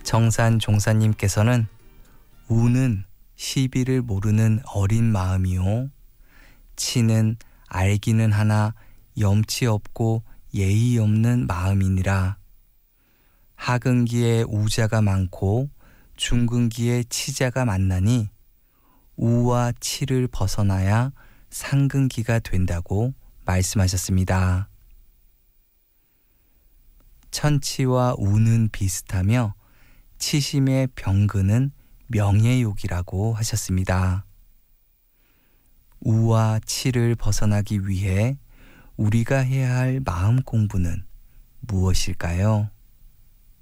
정산 종사님께서는 우는 시비를 모르는 어린 마음이요. 치는 알기는 하나 염치 없고 예의 없는 마음이니라. 하근기에 우자가 많고 중근기에 치자가 많나니 우와 치를 벗어나야 상근기가 된다고 말씀하셨습니다. 천치와 우는 비슷하며 치심의 병근은 명예욕이라고 하셨습니다. 우와 치를 벗어나기 위해 우리가 해야 할 마음 공부는 무엇일까요?